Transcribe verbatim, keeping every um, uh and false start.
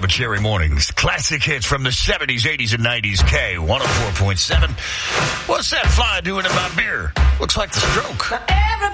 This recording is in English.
of Cherry Mornings. Classic hits from the seventies, eighties, and nineties. K one oh four point seven. What's that fly doing in my beer? Looks like the Stroke. Everybody